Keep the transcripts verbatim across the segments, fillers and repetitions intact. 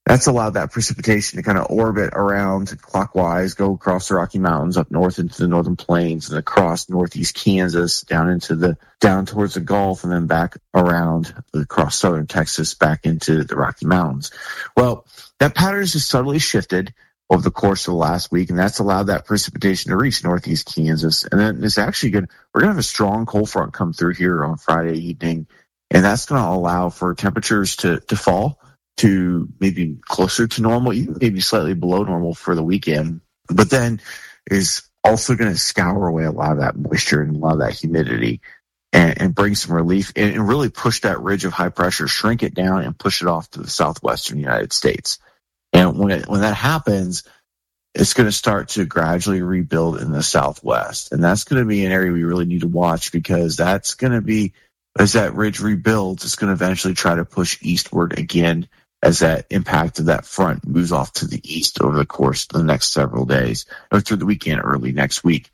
That's allowed that precipitation to kind of orbit around clockwise, go across the Rocky Mountains, up north into the northern plains, and across northeast Kansas, down into the down towards the Gulf, and then back around across southern Texas, back into the Rocky Mountains. Well, that pattern has just subtly shifted over the course of the last week, and that's allowed that precipitation to reach northeast Kansas. And then it's actually going we're going to have a strong cold front come through here on Friday evening, and that's going to allow for temperatures to to fall to maybe closer to normal, even maybe slightly below normal for the weekend, but then is also going to scour away a lot of that moisture and a lot of that humidity and, and bring some relief and, and really push that ridge of high pressure, shrink it down and push it off to the southwestern United States. And when it, when that happens, it's going to start to gradually rebuild in the southwest. And that's going to be an area we really need to watch, because that's going to be, as that ridge rebuilds, it's going to eventually try to push eastward again as that impact of that front moves off to the east over the course of the next several days, or through the weekend, early next week.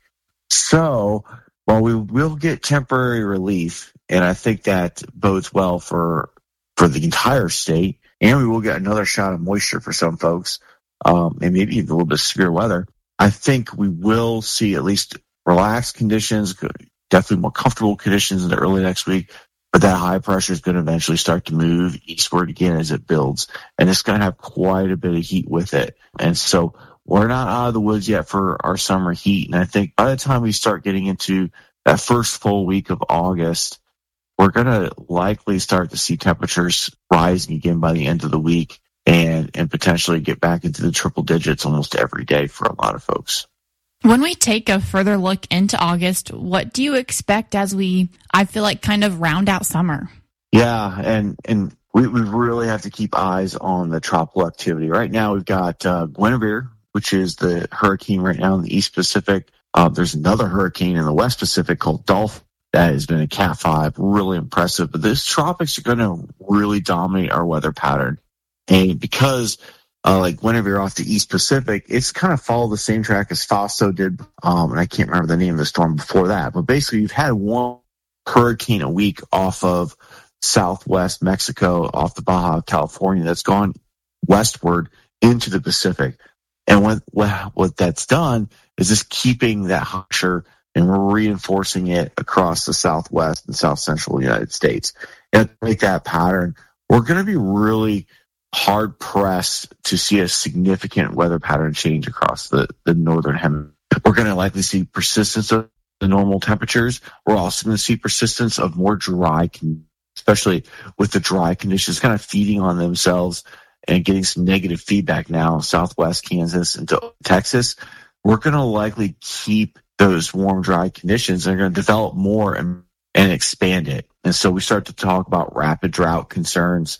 So while we will get temporary relief, and I think that bodes well for for the entire state, and we will get another shot of moisture for some folks, um, and maybe even a little bit of severe weather, I think we will see at least relaxed conditions, definitely more comfortable conditions in the early next week. But that high pressure is going to eventually start to move eastward again as it builds. And it's going to have quite a bit of heat with it. And so we're not out of the woods yet for our summer heat. And I think by the time we start getting into that first full week of August, we're going to likely start to see temperatures rising again by the end of the week, and, and potentially get back into the triple digits almost every day for a lot of folks. When we take a further look into August, what do you expect as we, I feel like, kind of round out summer? Yeah, and and we, we really have to keep eyes on the tropical activity. Right now, we've got uh, Guinevere, which is the hurricane right now in the East Pacific. Uh, there's another hurricane in the West Pacific called Dolphin that has been a Cat five, really impressive. But these tropics are going to really dominate our weather pattern. And because Uh, like Guinevere off the East Pacific, it's kind of followed the same track as Fasto did, um, and I can't remember the name of the storm before that. But basically, you've had one hurricane a week off of southwest Mexico, off the Baja California, that's gone westward into the Pacific. And what what, what that's done is just keeping that pressure and reinforcing it across the southwest and south central United States. And to make that pattern, we're going to be really hard pressed to see a significant weather pattern change across the, the northern hemisphere. We're going to likely see persistence of the normal temperatures. We're also going to see persistence of more dry, especially with the dry conditions kind of feeding on themselves and getting some negative feedback now, southwest Kansas into Texas. We're going to likely keep those warm, dry conditions, and they're going to develop more and, and expand it. And so we start to talk about rapid drought concerns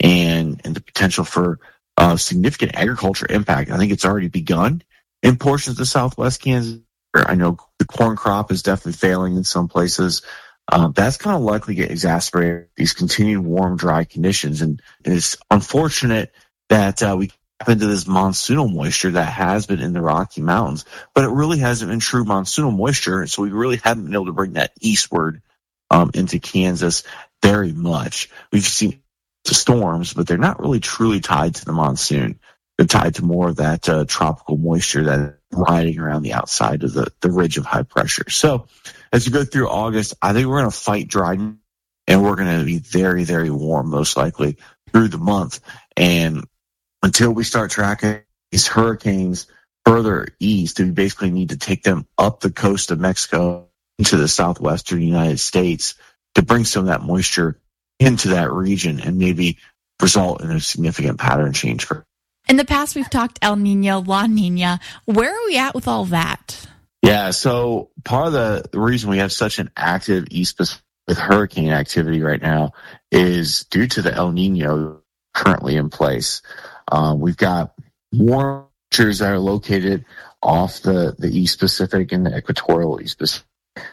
and and the potential for uh, significant agriculture impact. I think it's already begun in portions of southwest Kansas. I know the corn crop is definitely failing in some places. Um, that's going to likely get exacerbated, these continued warm, dry conditions. And it's unfortunate that uh, we tap into this monsoonal moisture that has been in the Rocky Mountains, but it really hasn't been true monsoonal moisture. So we really haven't been able to bring that eastward um, into Kansas very much. We've seen to storms, but they're not really truly tied to the monsoon. They're tied to more of that uh, tropical moisture that's riding around the outside of the, the ridge of high pressure. So as you go through August, I think we're going to fight dryness, and we're going to be very, very warm, most likely, through the month. And until we start tracking these hurricanes further east, we basically need to take them up the coast of Mexico into the southwestern United States to bring some of that moisture into that region and maybe result in a significant pattern change. For in the past, we've talked El Nino, La Nina. Where are we at with all that? Yeah, so part of the reason we have such an active East Pacific with hurricane activity right now is due to the El Nino currently in place. Um, we've got warm temperatures that are located off the, the East Pacific and the equatorial East Pacific.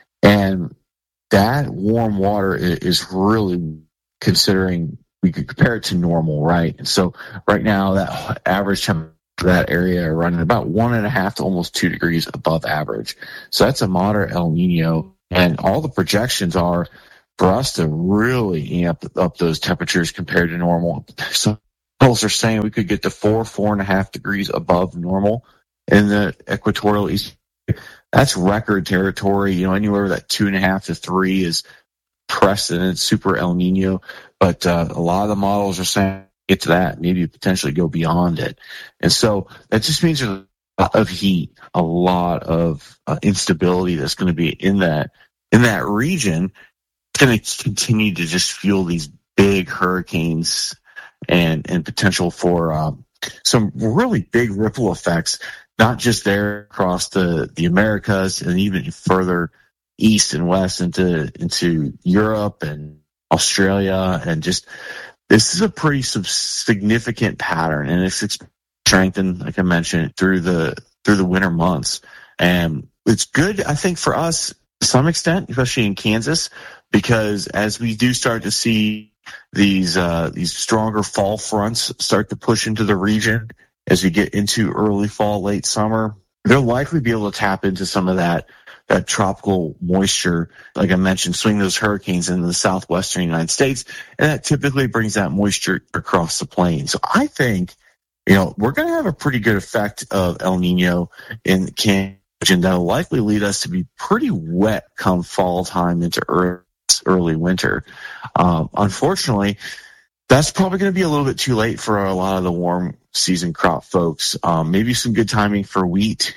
And that warm water is really, considering we could compare it to normal, right? And so right now, that average temperature for that area are running about one and a half to almost two degrees above average. So that's a moderate El Nino. And all the projections are for us to really amp up those temperatures compared to normal. So Models are saying we could get to four, four and a half degrees above normal in the equatorial east. That's record territory. You know, anywhere that two and a half to three is precedent, super El Nino. But uh, a lot of the models are saying get to that, maybe potentially go beyond it. And so that just means there's a lot of heat, a lot of uh, instability that's going to be in that in that region. It's going to continue to just fuel these big hurricanes and and potential for um, some really big ripple effects, not just there across the, the Americas and even further east and west into into Europe and Australia. And just this is a pretty sub- significant pattern, and it's strengthened, like I mentioned, through the through the winter months. And it's good, I think, for us to some extent, especially in Kansas, because as we do start to see these uh, these stronger fall fronts start to push into the region as we get into early fall, late summer, they'll likely be able to tap into some of that that tropical moisture, like I mentioned, swing those hurricanes into the southwestern United States, and that typically brings that moisture across the plain. So I think, you know, we're going to have a pretty good effect of El Nino in Kansas, and that'll likely lead us to be pretty wet come fall time into early, early winter. Um, unfortunately, that's probably going to be a little bit too late for a lot of the warm season crop folks. Um, maybe some good timing for wheat,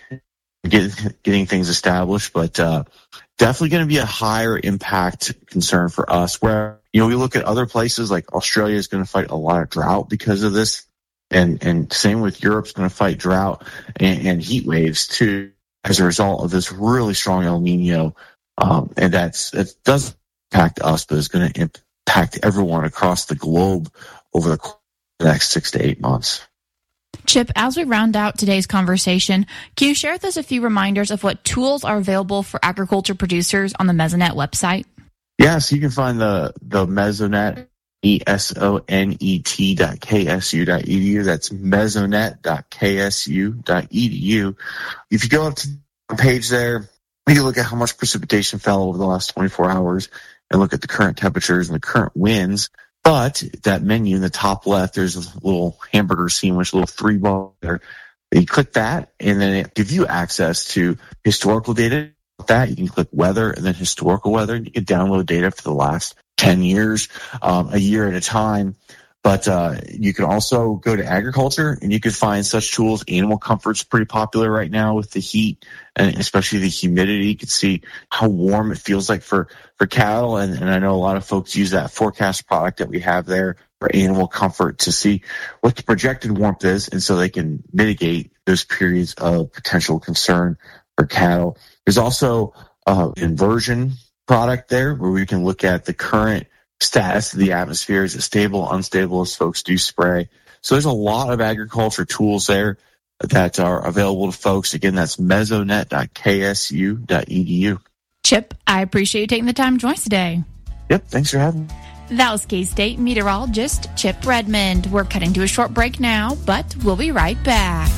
Get, getting things established, but uh, definitely going to be a higher impact concern for us. Where, you know, we look at other places like Australia is going to fight a lot of drought because of this, and and same with Europe's going to fight drought and, and heat waves too as a result of this really strong El Nino, um, and that's that does impact us, but it's going to impact everyone across the globe over the next six to eight months. Chip, as we round out today's conversation, can you share with us a few reminders of what tools are available for agriculture producers on the Mesonet website? Yeah, so you can find the, the Mesonet, E S O N E T dot K S U dot E D U. That's mesonet dot K S U dot E D U. If you go up to the page there, you can look at how much precipitation fell over the last twenty-four hours and look at the current temperatures and the current winds. But that menu in the top left, there's a little hamburger sandwich, a little three ball there. You click that, and then it gives you access to historical data. With that, you can click weather and then historical weather, and you can download data for the last ten years, um, a year at a time. But uh, you can also go to agriculture, and you can find such tools. Animal comfort's pretty popular right now with the heat, and especially the humidity. You can see how warm it feels like for, for cattle, and, and I know a lot of folks use that forecast product that we have there for animal comfort to see what the projected warmth is, and so they can mitigate those periods of potential concern for cattle. There's also uh, inversion product there where we can look at the current status of the atmosphere. Is it stable, unstable, as folks do spray? So there's a lot of agriculture tools there that are available to folks. Again, that's mesonet dot K S U dot E D U. Chip, I appreciate you taking the time to join us today. Yep, thanks for having me. That was K-State meteorologist Chip Redmond. We're cutting to a short break now, but we'll be right back.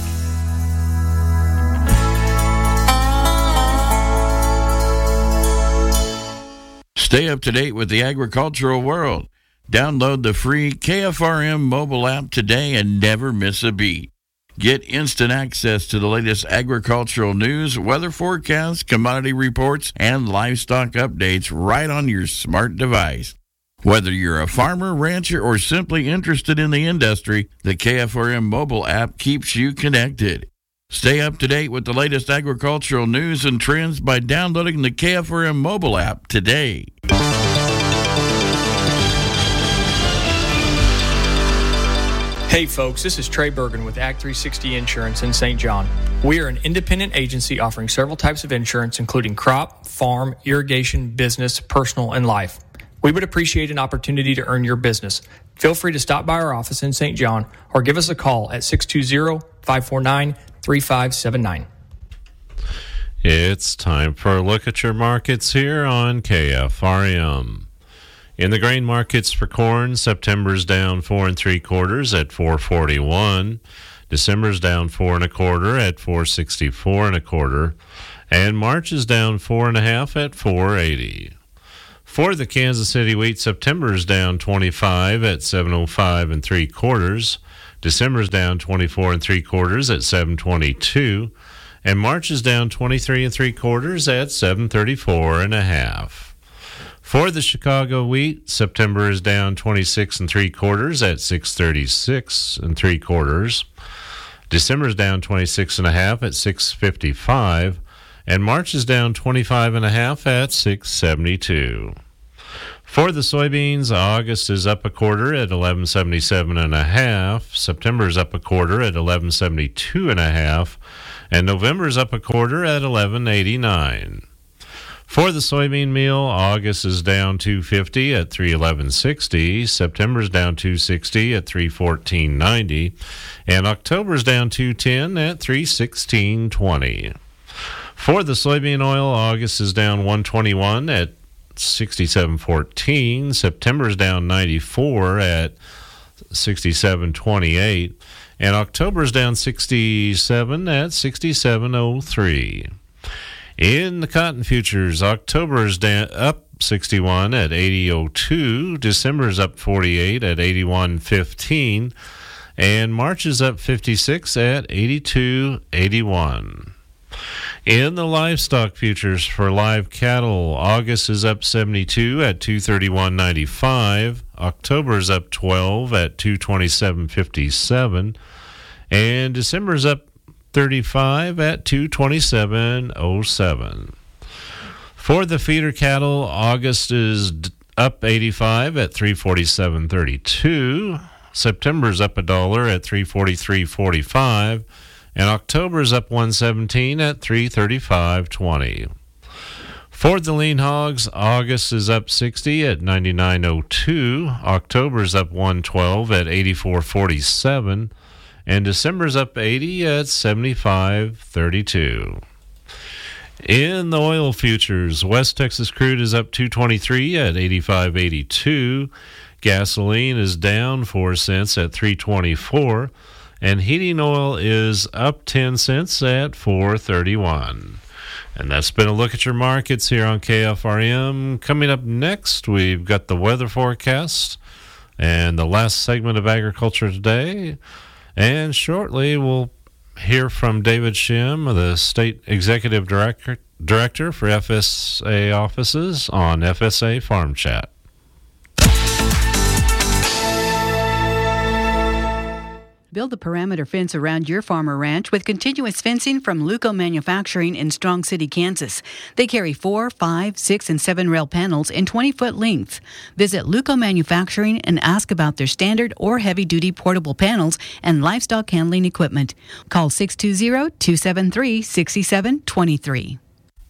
Stay up to date with the agricultural world. Download the free K F R M mobile app today and never miss a beat. Get instant access to the latest agricultural news, weather forecasts, commodity reports, and livestock updates right on your smart device. Whether you're a farmer, rancher, or simply interested in the industry, the K F R M mobile app keeps you connected. Stay up to date with the latest agricultural news and trends by downloading the K F R M mobile app today. Hey folks, this is Trey Bergen with Ag three sixty Insurance in Saint John. We are an independent agency offering several types of insurance, including crop, farm, irrigation, business, personal, and life. We would appreciate an opportunity to earn your business. Feel free to stop by our office in Saint John or give us a call at six two zero, five four nine, three five seven nine. It's time for a look at your markets here on K F R M. In the grain markets for corn, September's down four and three quarters at four forty-one. December's down four and a quarter at four sixty-four and a quarter, and March is down four and a half at four eighty. For the Kansas City wheat, September's down twenty-five at seven oh five and three quarters. December's down twenty-four and three quarters at seven twenty-two, and March is down twenty-three and three quarters at seven thirty-four and a half. For the Chicago wheat, September is down twenty-six and three quarters at six thirty-six and three quarters. December is down twenty-six and a half at six fifty-five, and March is down twenty-five and a half at six seventy-two. For the soybeans, August is up a quarter at eleven seventy-seven and a half. September is up a quarter at eleven seventy-two and a half, and November is up a quarter at eleven eighty-nine. For the soybean meal, August is down two fifty at three eleven sixty. September is down two sixty at three fourteen ninety, and October is down two ten at three sixteen twenty. For the soybean oil, August is down one twenty-one at sixty-seven fourteen. September is down ninety-four at sixty-seven twenty-eight, and October is down sixty-seven at sixty-seven oh three. In the cotton futures, October is down, up sixty-one at eighty oh two. December is up forty-eight at eighty-one fifteen, and March is up fifty-six at eighty-two eighty-one. In the livestock futures for live cattle, August is up seventy-two at two thirty-one ninety-five. October is up twelve at two twenty-seven fifty-seven, and December is up thirty-five at two twenty-seven oh seven. For the feeder cattle, August is up eighty-five at three forty-seven thirty-two. September is up a dollar at three forty-three forty-five. And October is up one seventeen at three thirty-five twenty. For the lean hogs, August is up sixty at ninety-nine oh two. October is up one twelve at eighty-four forty-seven. And December is up eighty at seventy-five thirty-two. In the oil futures, West Texas crude is up two twenty-three at eighty-five eighty-two. Gasoline is down four cents at three twenty-four. And heating oil is up ten cents at four thirty-one. And that's been a look at your markets here on K F R M. Coming up next, we've got the weather forecast and the last segment of Agriculture Today. And shortly, we'll hear from David Shim, the State Executive Director, Director for F S A offices on F S A Farm Chat. Build a perimeter fence around your farm or ranch with continuous fencing from Luco Manufacturing in Strong City, Kansas. They carry four, five, six, and seven rail panels in twenty-foot lengths. Visit Luco Manufacturing and ask about their standard or heavy-duty portable panels and livestock handling equipment. Call six two zero, two seven three, six seven two three.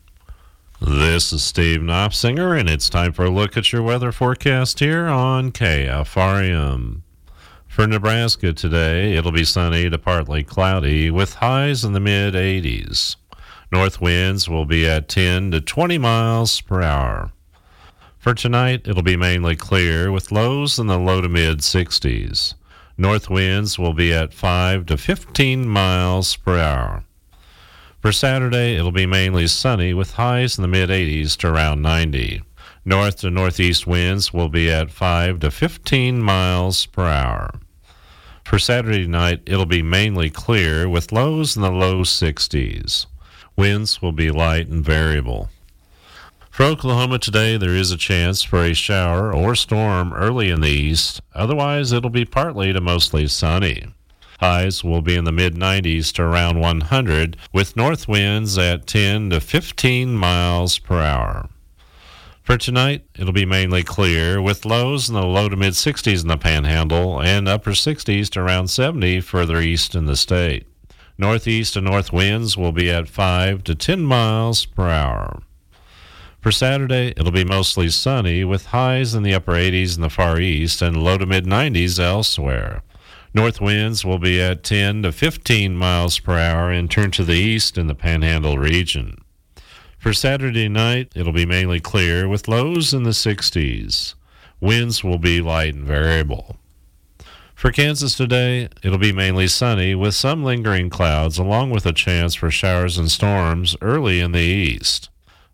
This is Steve Knopsinger, and it's time for a look at your weather forecast here on K F R M. For Nebraska today, it'll be sunny to partly cloudy with highs in the mid eighties. North winds will be at ten to twenty miles per hour. For tonight, it'll be mainly clear with lows in the low to mid sixties. North winds will be at five to fifteen miles per hour. For Saturday, it'll be mainly sunny with highs in the mid eighties to around ninety. North to northeast winds will be at five to fifteen miles per hour. For Saturday night, it'll be mainly clear with lows in the low sixties. Winds will be light and variable. For Oklahoma today, there is a chance for a shower or storm early in the east. Otherwise, it'll be partly to mostly sunny. Highs will be in the mid nineties to around one hundred, with north winds at ten to fifteen miles per hour. For tonight, it'll be mainly clear, with lows in the low to mid sixties in the Panhandle and upper sixties to around seventy further east in the state. Northeast and north winds will be at five to ten miles per hour. For Saturday, it'll be mostly sunny, with highs in the upper eighties in the far east and low to mid nineties elsewhere. North winds will be at ten to fifteen miles per hour and turn to the east in the Panhandle region. For Saturday night, it'll be mainly clear with lows in the sixties. Winds will be light and variable. For Kansas today, it'll be mainly sunny with some lingering clouds along with a chance for showers and storms early in the east.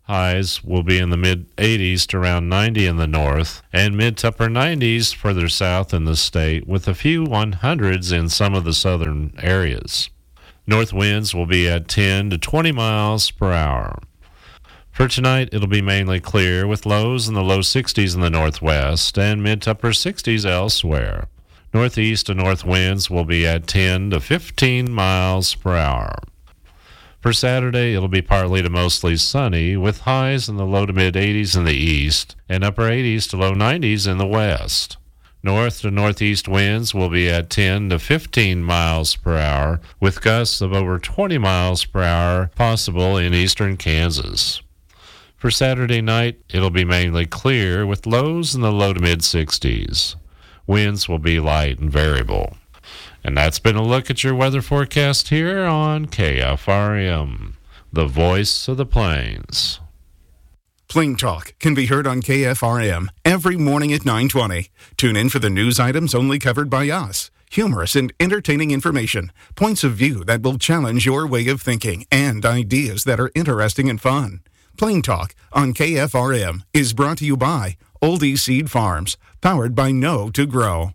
Highs will be in the mid eighties to around ninety in the north, and mid to upper nineties further south in the state, with a few hundreds in some of the southern areas. North winds will be at ten to twenty miles per hour. For tonight, it'll be mainly clear, with lows in the low sixties in the northwest and mid to upper sixties elsewhere. Northeast and north winds will be at ten to fifteen miles per hour. For Saturday, it'll be partly to mostly sunny, with highs in the low to mid eighties in the east and upper eighties to low nineties in the west. North to northeast winds will be at ten to fifteen miles per hour, with gusts of over twenty miles per hour possible in eastern Kansas. For Saturday night, it'll be mainly clear, with lows in the low to mid sixties. Winds will be light and variable. And that's been a look at your weather forecast here on K F R M, the voice of the plains. Plain Talk can be heard on K F R M every morning at nine twenty. Tune in for the news items only covered by us. Humorous and entertaining information, points of view that will challenge your way of thinking, and ideas that are interesting and fun. Plain Talk on K F R M is brought to you by Oldie Seed Farms, powered by Know to Grow.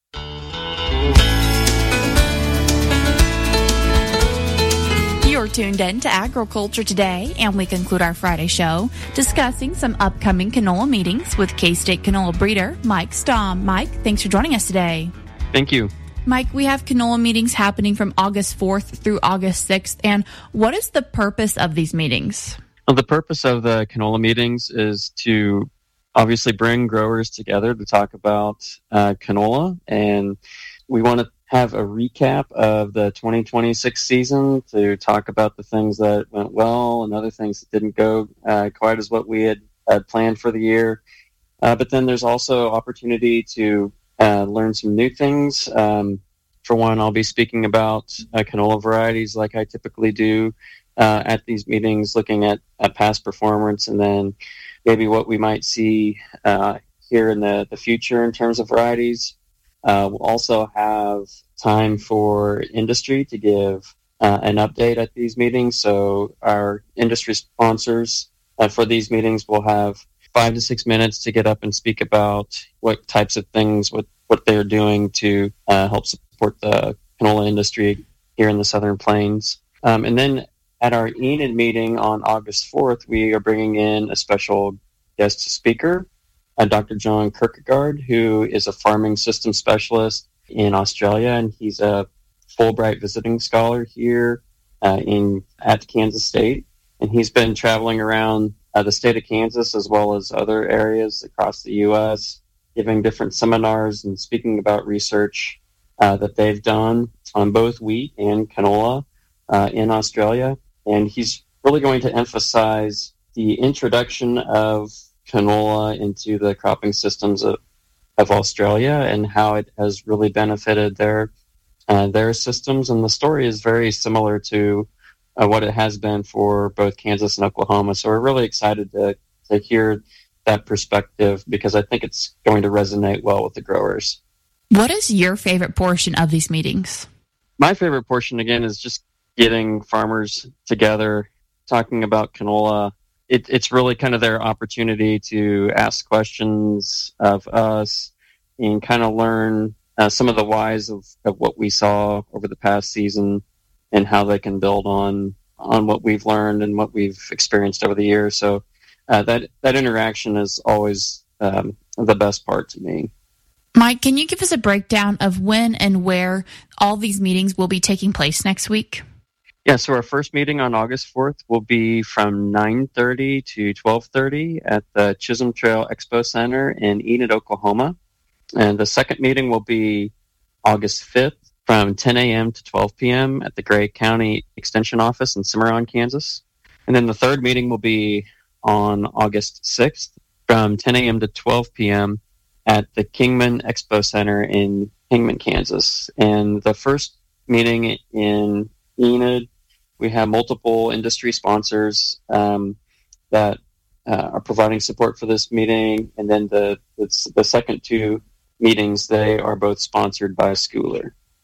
You're tuned in to Agriculture Today, and we conclude our Friday show discussing some upcoming canola meetings with K-State canola breeder Mike Stamm. Mike, thanks for joining us today. Thank you. Mike, we have canola meetings happening from August fourth through August sixth, and what is the purpose of these meetings? Well, the purpose of the canola meetings is to obviously bring growers together to talk about uh, canola, and we want to have a recap of the twenty twenty-six season to talk about the things that went well and other things that didn't go uh, quite as what we had, had planned for the year. Uh, but then there's also opportunity to uh, learn some new things. Um, for one, I'll be speaking about uh, canola varieties like I typically do uh, at these meetings, looking at, at past performance and then maybe what we might see uh, here in the, the future in terms of varieties. Uh, we'll also have time for industry to give uh, an update at these meetings. So our industry sponsors uh, for these meetings will have five to six minutes to get up and speak about what types of things, what, what they're doing to uh, help support the canola industry here in the Southern Plains. Um, and then at our Enid meeting on August fourth, we are bringing in a special guest speaker, Uh, Doctor John Kierkegaard, who is a farming system specialist in Australia, and he's a Fulbright visiting scholar here uh, in at Kansas State. And he's been traveling around uh, the state of Kansas as well as other areas across the U S, giving different seminars and speaking about research uh, that they've done on both wheat and canola uh, in Australia. And he's really going to emphasize the introduction of canola into the cropping systems of, of Australia and how it has really benefited their uh, their systems. And the story is very similar to uh, what it has been for both Kansas and Oklahoma. So we're really excited to, to hear that perspective because I think it's going to resonate well with the growers. What is your favorite portion of these meetings? My favorite portion, again, is just getting farmers together, talking about canola. It, it's really kind of their opportunity to ask questions of us and kind of learn uh, some of the whys of, of what we saw over the past season and how they can build on on what we've learned and what we've experienced over the years. So uh, that, that interaction is always um, the best part to me. Mike, can you give us a breakdown of when and where all these meetings will be taking place next week? Yeah, so our first meeting on August fourth will be from nine thirty to twelve thirty at the Chisholm Trail Expo Center in Enid, Oklahoma. And the second meeting will be August fifth from ten a.m. to twelve p.m. at the Gray County Extension Office in Cimarron, Kansas. And then the third meeting will be on August sixth from ten a.m. to twelve p.m. at the Kingman Expo Center in Kingman, Kansas. And the first meeting in Enid, we have multiple industry sponsors um, that uh, are providing support for this meeting. And then the, the the second two meetings, they are both sponsored by Schooler.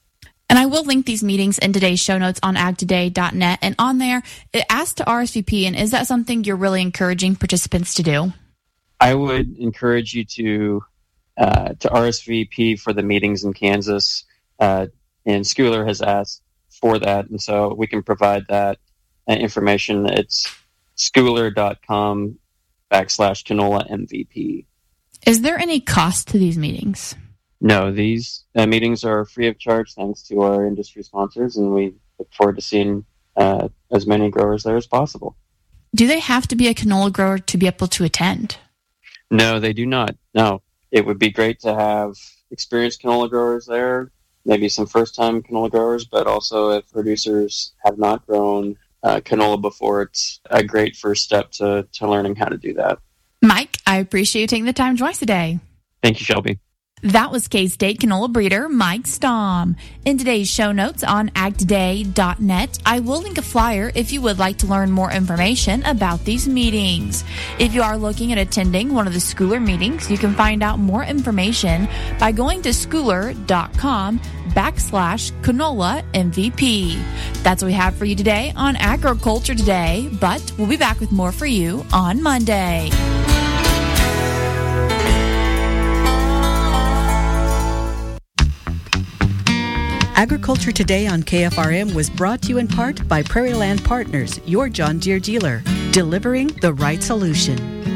And I will link these meetings in today's show notes on ag today dot net. And on there, it asks to R S V P. And is that something you're really encouraging participants to do? I would encourage you to uh, to R S V P for the meetings in Kansas. Uh, and Schooler has asked for that. And so we can provide that uh, information. It's schooler.com backslash canola MVP. Is there any cost to these meetings? No, these uh, meetings are free of charge thanks to our industry sponsors, and we look forward to seeing uh, as many growers there as possible. Do they have to be a canola grower to be able to attend? No, they do not. No, it would be great to have experienced canola growers there, maybe some first-time canola growers, but also if producers have not grown uh, canola before, it's a great first step to, to learning how to do that. Mike, I appreciate you taking the time to join us today. Thank you, Shelby. That was K-State canola breeder Mike Stamm. In today's show notes on ag today dot net, I will link a flyer if you would like to learn more information about these meetings. If you are looking at attending one of the Schooler meetings, you can find out more information by going to schooler.com backslash canola MVP. That's what we have for you today on Agriculture Today, but we'll be back with more for you on Monday. Agriculture Today on K F R M was brought to you in part by Prairie Land Partners, your John Deere dealer, delivering the right solution.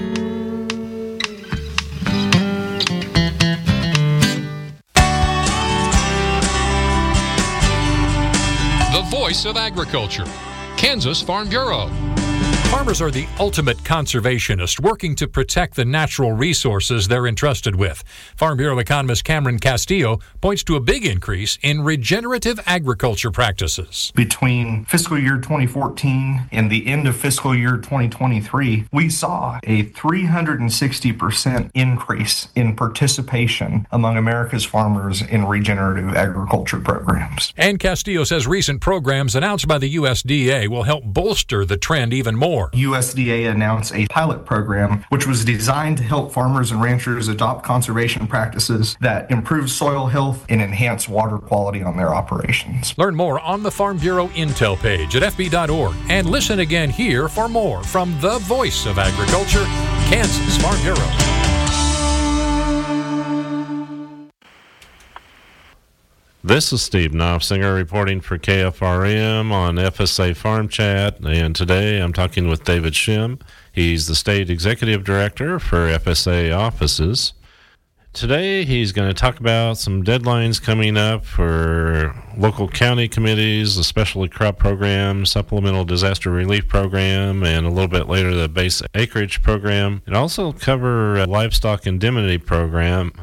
The voice of agriculture, Kansas Farm Bureau. Farmers are the ultimate conservationists working to protect the natural resources they're entrusted with. Farm Bureau economist Cameron Castillo points to a big increase in regenerative agriculture practices. Between fiscal year twenty fourteen and the end of fiscal year twenty twenty-three, we saw a three hundred sixty percent increase in participation among America's farmers in regenerative agriculture programs. And Castillo says recent programs announced by the U S D A will help bolster the trend even more. U S D A announced a pilot program which was designed to help farmers and ranchers adopt conservation practices that improve soil health and enhance water quality on their operations. Learn more on the Farm Bureau Intel page at f b dot org and listen again here for more from the voice of agriculture, Kansas Farm Bureau. This is Steve Knopfsinger reporting for K F R M on F S A Farm Chat, and today I'm talking with David Shim. He's the State Executive Director for F S A offices. Today he's going to talk about some deadlines coming up for local county committees, the Specialty Crop Program, Supplemental Disaster Relief Program, and a little bit later the Base Acreage Program, and also cover a Livestock Indemnity Program.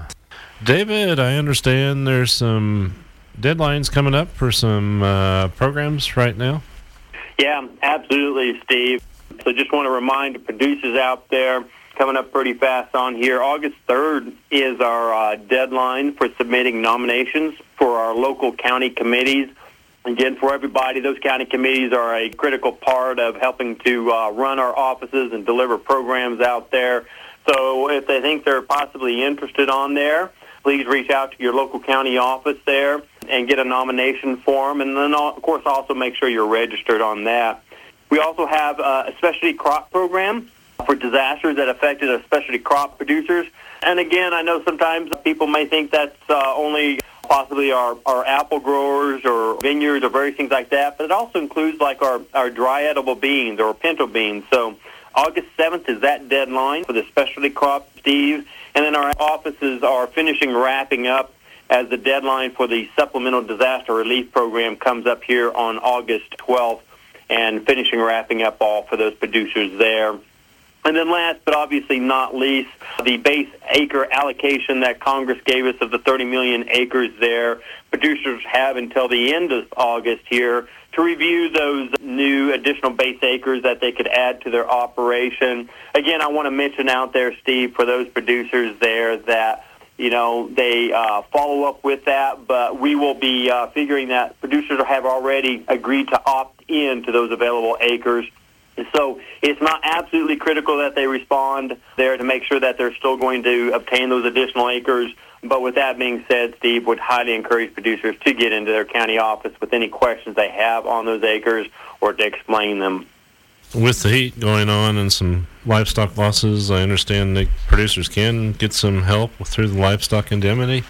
David, I understand there's some deadlines coming up for some uh, programs right now? Yeah, absolutely, Steve. So just want to remind the producers out there, coming up pretty fast on here, August third is our uh, deadline for submitting nominations for our local county committees. Again, for everybody, those county committees are a critical part of helping to uh, run our offices and deliver programs out there. So if they think they're possibly interested on there, please reach out to your local county office there and get a nomination form, and then, of course, also make sure you're registered on that. We also have uh, a specialty crop program for disasters that affected a specialty crop producers. And, again, I know sometimes people may think that's uh, only possibly our, our apple growers or vineyards or various things like that, but it also includes, like, our, our dry edible beans or pinto beans. So August seventh is that deadline for the specialty crop, Steve. And then our offices are finishing wrapping up as the deadline for the Supplemental Disaster Relief Program comes up here on August twelfth, and finishing wrapping up all for those producers there. And then last but obviously not least, the base acre allocation that Congress gave us of the thirty million acres there. Producers have until the end of August here to review those new additional base acres that they could add to their operation. Again, I want to mention out there, Steve, for those producers there that, you know, they uh, follow up with that, but we will be uh, figuring that producers have already agreed to opt in to those available acres. So it's not absolutely critical that they respond there to make sure that they're still going to obtain those additional acres. But with that being said, Steve, would highly encourage producers to get into their county office with any questions they have on those acres or to explain them. With the heat going on and some livestock losses, I understand that producers can get some help through the livestock indemnity.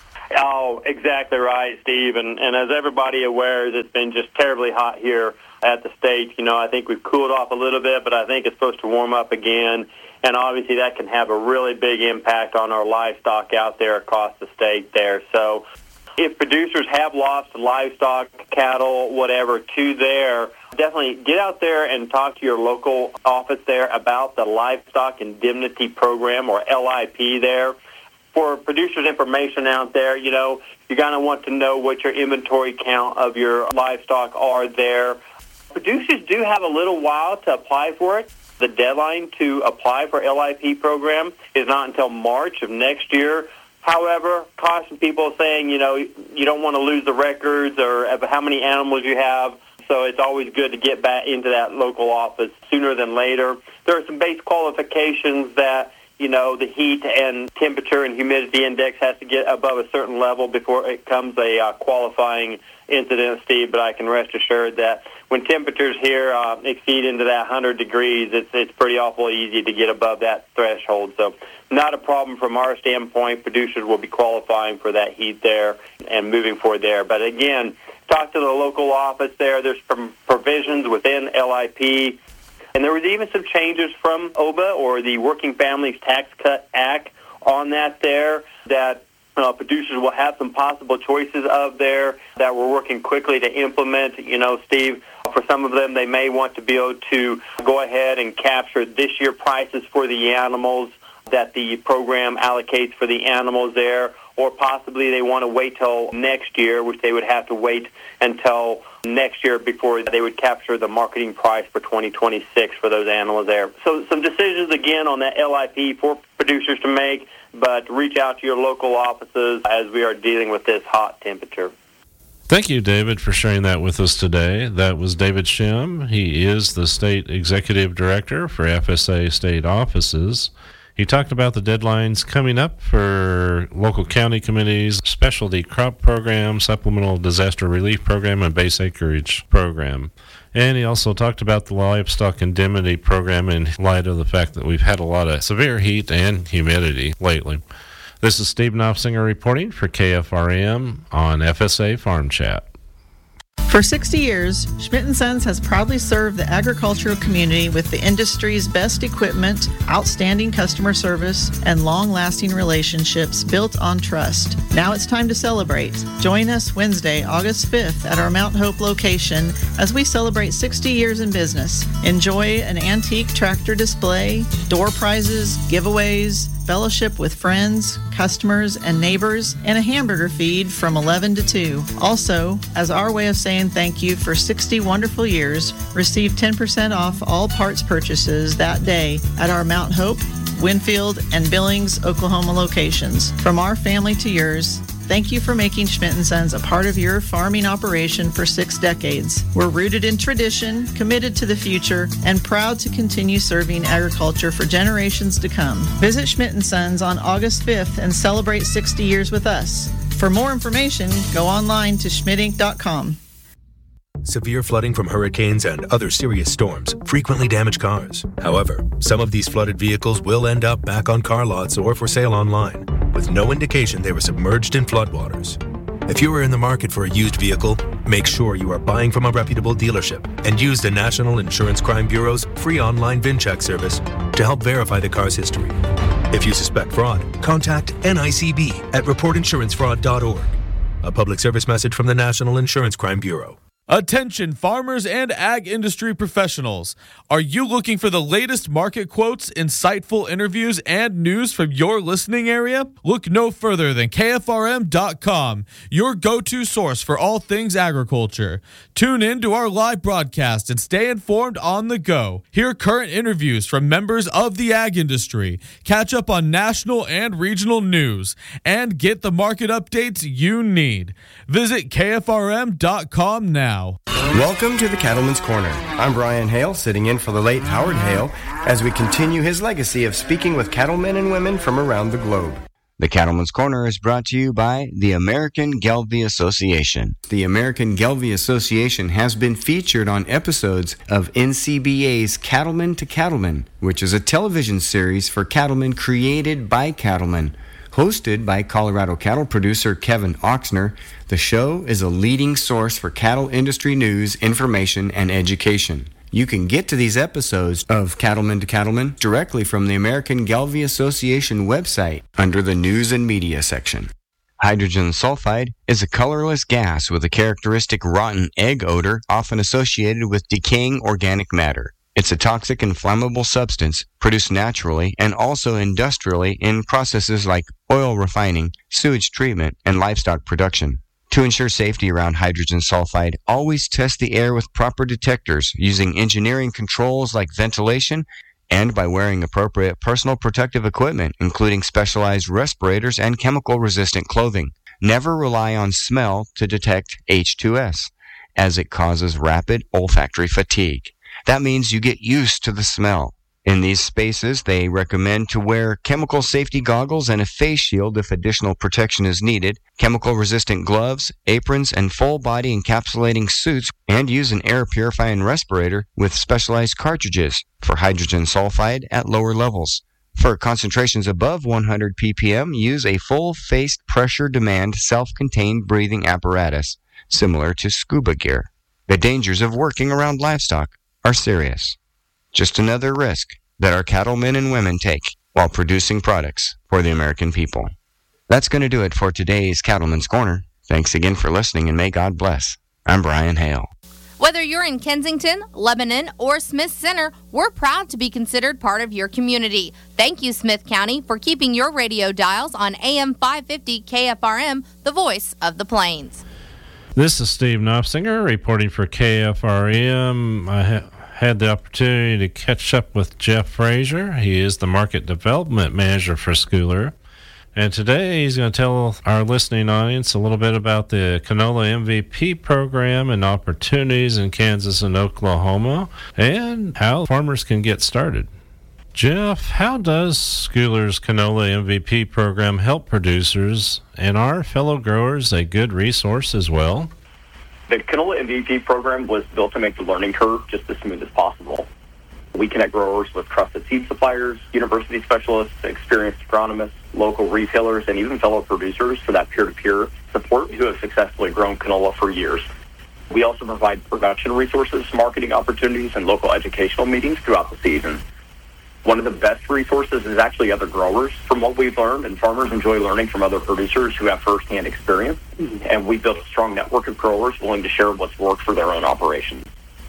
Oh, exactly right, Steve. And, and as everybody aware, it's been just terribly hot here at the state. You know, I think we've cooled off a little bit, but I think it's supposed to warm up again. And obviously that can have a really big impact on our livestock out there across the state there. So if producers have lost livestock, cattle, whatever, to there, definitely get out there and talk to your local office there about the Livestock Indemnity Program, or L I P there. For producers' information out there, you know, you're going to want to know what your inventory count of your livestock are there. Producers do have a little while to apply for it. The deadline to apply for L I P program is not until March of next year. However, caution people saying, you know, you don't want to lose the records or how many animals you have. So it's always good to get back into that local office sooner than later. There are some base qualifications that, you know, the heat and temperature and humidity index has to get above a certain level before it becomes a uh, qualifying incident, Steve. But I can rest assured that when temperatures here uh, exceed into that one hundred degrees, it's it's pretty awful easy to get above that threshold. So not a problem from our standpoint. Producers will be qualifying for that heat there and moving forward there. But again, talk to the local office there. There's some provisions within L I P. And there was even some changes from O B A, or the Working Families Tax Cut Act, on that there, that uh, producers will have some possible choices of there that we're working quickly to implement. You know, Steve, for some of them, they may want to be able to go ahead and capture this year prices for the animals that the program allocates for the animals there, or possibly they want to wait till next year, which they would have to wait until next year before they would capture the marketing price for twenty twenty-six for those animals there. So some decisions, again, on that L I P for producers to make, but reach out to your local offices as we are dealing with this hot temperature. Thank you, David, for sharing that with us today. That was David Shim. He is the State Executive Director for F S A State Offices. He talked about the deadlines coming up for local county committees, specialty crop program, supplemental disaster relief program, and base acreage program. And he also talked about the livestock indemnity program in light of the fact that we've had a lot of severe heat and humidity lately. This is Steve Knopfsinger reporting for K F R M on F S A Farm Chat. For sixty years, Schmidt and Sons has proudly served the agricultural community with the industry's best equipment, outstanding customer service, and long-lasting relationships built on trust. Now it's time to celebrate. Join us Wednesday, August fifth at our Mount Hope location as we celebrate sixty years in business. Enjoy an antique tractor display, door prizes, giveaways, fellowship with friends, customers, and neighbors, and a hamburger feed from eleven to two. Also, as our way of saying thank you for sixty wonderful years, receive ten percent off all parts purchases that day at our Mount Hope, Winfield, and Billings, Oklahoma locations. From our family to yours, thank you for making Schmidt and Sons a part of your farming operation for six decades. We're rooted in tradition, committed to the future, and proud to continue serving agriculture for generations to come. Visit Schmidt and Sons on August fifth and celebrate sixty years with us. For more information, go online to schmidt inc dot com. Severe flooding from hurricanes and other serious storms frequently damage cars. However, some of these flooded vehicles will end up back on car lots or for sale online, with no indication they were submerged in floodwaters. If you are in the market for a used vehicle, make sure you are buying from a reputable dealership and use the National Insurance Crime Bureau's free online VIN check service to help verify the car's history. If you suspect fraud, contact N I C B at report insurance fraud dot org. A public service message from the National Insurance Crime Bureau. Attention farmers and ag industry professionals. Are you looking for the latest market quotes, insightful interviews, and news from your listening area? Look no further than K F R M dot com, your go-to source for all things agriculture. Tune in to our live broadcast and stay informed on the go. Hear current interviews from members of the ag industry, catch up on national and regional news, and get the market updates you need. Visit K F R M dot com now. Welcome to the Cattleman's Corner. I'm Brian Hale, sitting in for the late Howard Hale as we continue his legacy of speaking with cattlemen and women from around the globe. The Cattleman's Corner is brought to you by the American Gelbvieh Association. The American Gelbvieh Association has been featured on episodes of N C B A's Cattleman to Cattleman, which is a television series for cattlemen created by cattlemen. Hosted by Colorado cattle producer Kevin Oxner, the show is a leading source for cattle industry news, information, and education. You can get to these episodes of Cattleman to Cattleman directly from the American Gelbvieh Association website under the News and Media section. Hydrogen sulfide is a colorless gas with a characteristic rotten egg odor often associated with decaying organic matter. It's a toxic and flammable substance produced naturally and also industrially in processes like oil refining, sewage treatment, and livestock production. To ensure safety around hydrogen sulfide, always test the air with proper detectors using engineering controls like ventilation and by wearing appropriate personal protective equipment, including specialized respirators and chemical-resistant clothing. Never rely on smell to detect H two S, as it causes rapid olfactory fatigue. That means you get used to the smell. In these spaces, they recommend to wear chemical safety goggles and a face shield if additional protection is needed, chemical-resistant gloves, aprons, and full-body encapsulating suits, and use an air-purifying respirator with specialized cartridges for hydrogen sulfide at lower levels. For concentrations above one hundred p p m, use a full-faced pressure-demand self-contained breathing apparatus, similar to scuba gear. The dangers of working around livestock are serious. Just another risk that our cattlemen and women take while producing products for the American people. That's going to do it for today's Cattleman's Corner. Thanks again for listening, and may God bless. I'm Brian Hale. Whether you're in Kensington, Lebanon, or Smith Center, we're proud to be considered part of your community. Thank you, Smith County, for keeping your radio dials on A M five fifty K F R M, the voice of the Plains. This is Steve Knopfsinger reporting for K F R M. I ha- had the opportunity to catch up with Jeff Frazier. He is the Market Development Manager for Schooler. And today he's going to tell our listening audience a little bit about the canola M V P program and opportunities in Kansas and Oklahoma and how farmers can get started. Jeff, how does Schooler's canola M V P program help producers, and are fellow growers a good resource as well? The canola M V P program was built to make the learning curve just as smooth as possible. We connect growers with trusted seed suppliers, university specialists, experienced agronomists, local retailers, and even fellow producers for that peer-to-peer support who have successfully grown canola for years. We also provide production resources, marketing opportunities, and local educational meetings throughout the season. One of the best resources is actually other growers from what we've learned, and farmers enjoy learning from other producers who have firsthand experience. And we built a strong network of growers willing to share what's worked for their own operations.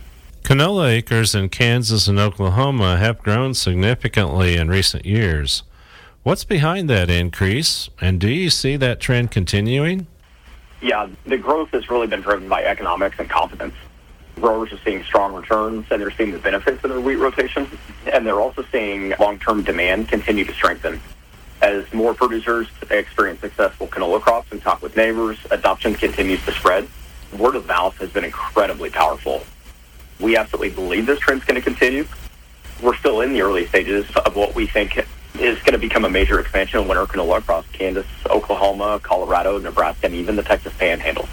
Canola acres in Kansas and Oklahoma have grown significantly in recent years. What's behind that increase, and do you see that trend continuing? Yeah, the growth has really been driven by economics and confidence. Growers are seeing strong returns, and they're seeing the benefits of their wheat rotation, and they're also seeing long-term demand continue to strengthen. As more producers experience successful canola crops and talk with neighbors, adoption continues to spread. Word of mouth has been incredibly powerful. We absolutely believe this trend's going to continue. We're still in the early stages of what we think is going to become a major expansion of winter canola across Kansas, Oklahoma, Colorado, Nebraska, and even the Texas Panhandle.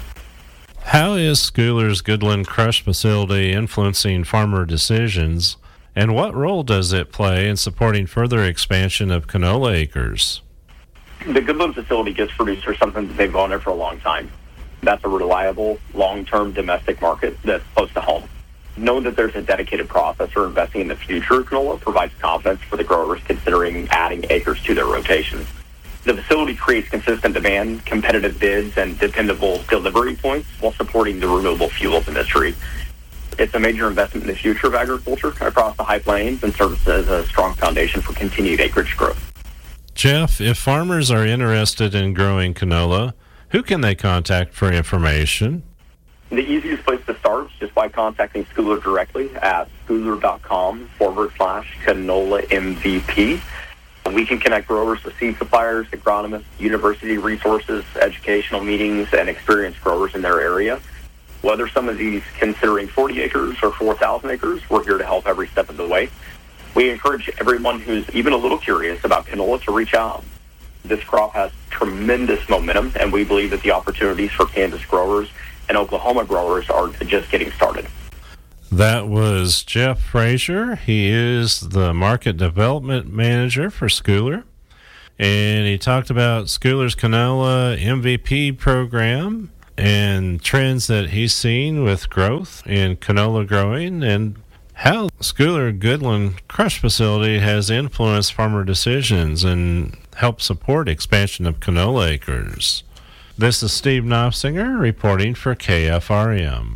How is Schooler's Goodland Crush facility influencing farmer decisions, and what role does it play in supporting further expansion of canola acres? The Goodland facility gives producers something that they've wanted for a long time. That's a reliable, long-term domestic market that's close to home. Knowing that there's a dedicated processor investing in the future of canola provides confidence for the growers considering adding acres to their rotation. The facility creates consistent demand, competitive bids, and dependable delivery points while supporting the renewable fuels industry. It's a major investment in the future of agriculture across the High Plains and serves as a strong foundation for continued acreage growth. Jeff, if farmers are interested in growing canola, who can they contact for information? The easiest place to start is just by contacting Schooler directly at schooler.com forward slash canola MVP. We can connect growers with seed suppliers, agronomists, university resources, educational meetings, and experienced growers in their area. Whether somebody's considering forty acres or four thousand acres, we're here to help every step of the way. We encourage everyone who's even a little curious about canola to reach out. This crop has tremendous momentum, and we believe that the opportunities for Kansas growers and Oklahoma growers are just getting started. That was Jeff Frazier. He is the Market Development Manager for Schooler. And he talked about Schooler's Canola M V P program and trends that he's seen with growth in canola growing and how Schooler Goodland Crush Facility has influenced farmer decisions and helped support expansion of canola acres. This is Steve Knopfsinger reporting for K F R M.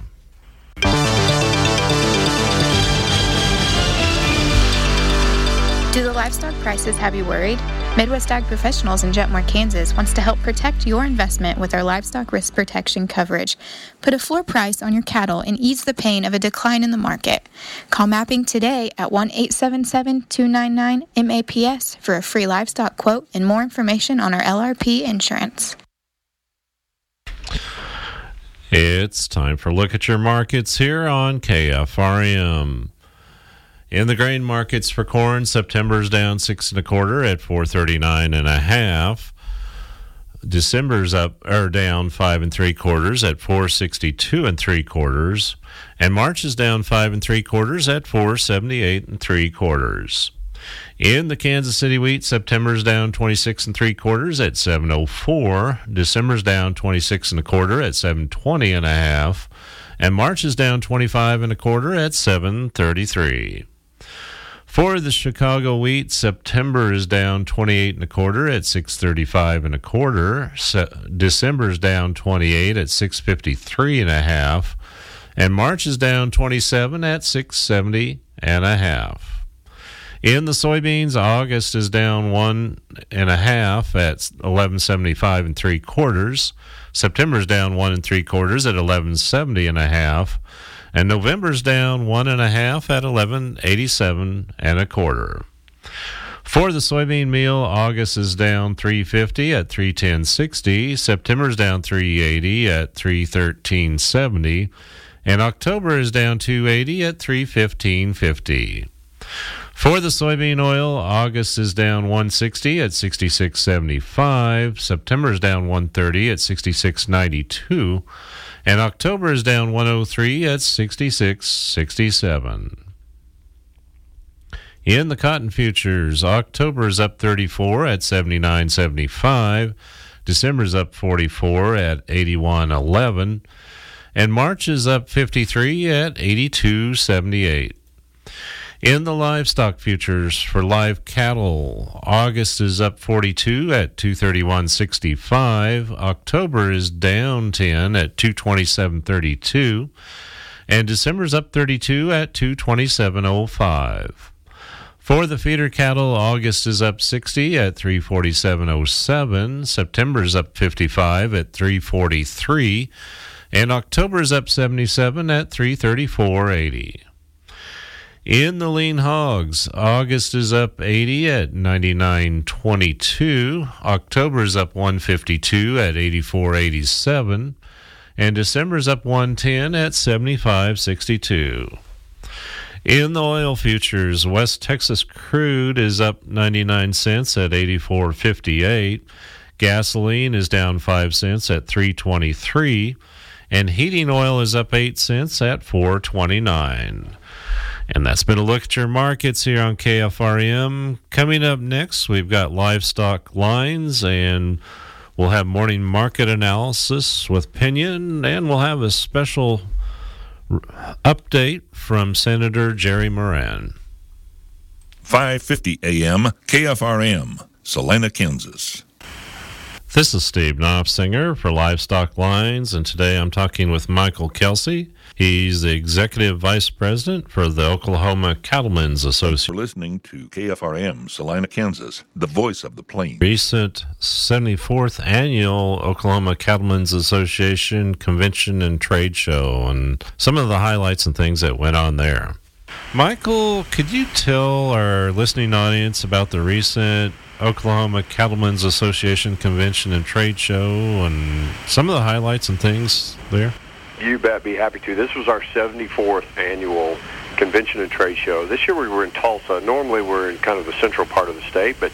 Do the livestock prices have you worried? Midwest Ag Professionals in Jetmore, Kansas wants to help protect your investment with our livestock risk protection coverage. Put a floor price on your cattle and ease the pain of a decline in the market. Call Mapping today at one eight seven seven, two nine nine, M A P S for a free livestock quote and more information on our L R P insurance. It's time for a look at your markets here on K F R M. In the grain markets for corn, September's down six and a quarter at four thirty-nine and a half. December's up or down five and three quarters at four sixty-two and three quarters, and March is down five and three quarters at four seventy-eight and three quarters. In the Kansas City wheat, September's down twenty-six and three quarters at seven oh four. December's down twenty-six and a quarter at seven twenty and a half, and March is down twenty-five and a quarter at seven thirty-three. For the Chicago wheat, September is down twenty-eight and a quarter at six thirty-five and a quarter. Se- December's down twenty-eight at six fifty-three and a half, and March is down twenty-seven at six seventy and a half. In the soybeans, August is down one and a half at eleven seventy-five and three quarters. September's down one and three quarters at eleven seventy and a half. And November's down one and a half at eleven eighty-seven and a quarter. For the soybean meal, August is down three fifty at three ten sixty. September's down three eighty at three thirteen seventy, and October is down two eighty at three fifteen fifty. For the soybean oil, August is down one sixty at sixty-six seventy-five. September is down one thirty at sixty-six ninety-two. And October is down one oh three at sixty-six sixty-seven. In the cotton futures, October is up thirty-four at seventy-nine seventy-five. December is up forty-four at eighty-one eleven. And March is up fifty-three at eighty-two seventy-eight. In the livestock futures for live cattle, August is up forty-two at two thirty-one sixty-five. October is down ten at two twenty-seven thirty-two. And December's up thirty-two at two twenty-seven oh five. For the feeder cattle, August is up sixty at three forty-seven oh seven. September's up fifty-five at three forty-three. And October's up seventy-seven at three thirty-four eighty. In the lean hogs, August is up eighty at ninety-nine twenty-two. October is up one fifty-two at eighty-four eighty-seven. And December is up one ten at seventy-five sixty-two. In the oil futures, West Texas crude is up ninety-nine cents at eighty-four fifty-eight. Gasoline is down five cents at three twenty-three. And heating oil is up eight cents at four twenty-nine. And that's been a look at your markets here on K F R M. Coming up next, we've got livestock lines, and we'll have morning market analysis with Pinion, and we'll have a special r- update from Senator Jerry Moran. five fifty A M, K F R M, Salina, Kansas. This is Steve Knopfsinger for Livestock Lines, and today I'm talking with Michael Kelsey. He's the Executive Vice President for the Oklahoma Cattlemen's Association. You're listening to K F R M, Salina, Kansas, the voice of the plains. Recent seventy-fourth Annual Oklahoma Cattlemen's Association Convention and Trade Show, and some of the highlights and things that went on there. Michael, could you tell our listening audience about the recent Oklahoma Cattlemen's Association Convention and Trade Show and some of the highlights and things there? You bet, be happy to. This was our seventy-fourth annual convention and trade show. This year we were in Tulsa. Normally we're in kind of the central part of the state, but